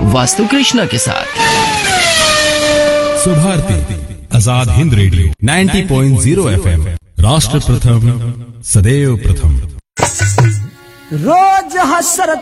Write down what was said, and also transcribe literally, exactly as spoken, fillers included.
वास्तु कृष्णा के साथ। सुभारती आजाद हिंद रेडियो नब्बे पॉइंट ज़ीरो एफएम, राष्ट्र प्रथम सदैव प्रथम। रोज हसरत